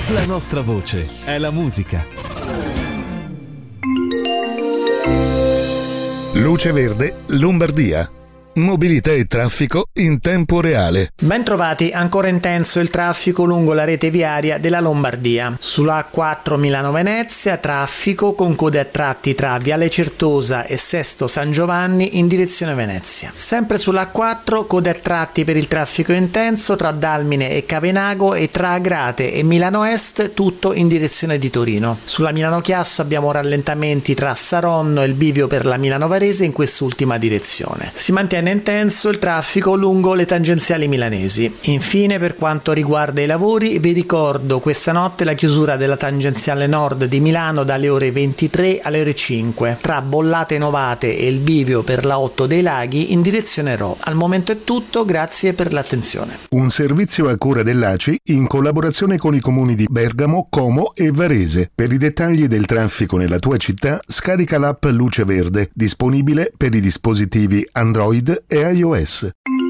La nostra voce è la musica. Luce Verde, Lombardia. Mobilità e traffico in tempo reale. Bentrovati, ancora intenso il traffico lungo la rete viaria della Lombardia. Sulla A4 Milano-Venezia, traffico con code a tratti tra Viale Certosa e Sesto San Giovanni in direzione Venezia. Sempre sulla A4, code a tratti per il traffico intenso tra Dalmine e Cavenago e tra Agrate e Milano Est, tutto in direzione di Torino. Sulla Milano-Chiasso abbiamo rallentamenti tra Saronno e il bivio per la Milano-Varese in quest'ultima direzione. Si mantiene intenso il traffico lungo le tangenziali milanesi. Infine, per quanto riguarda i lavori, vi ricordo questa notte la chiusura della tangenziale nord di Milano dalle ore 23 alle ore 5 tra Bollate Novate e il bivio per la 8 dei Laghi in direzione Rho. Al momento è tutto, grazie per l'attenzione. Un servizio a cura dell'ACI in collaborazione con i comuni di Bergamo, Como e Varese. Per i dettagli del traffico nella tua città, scarica l'app Luce Verde, disponibile per i dispositivi Android e iOS.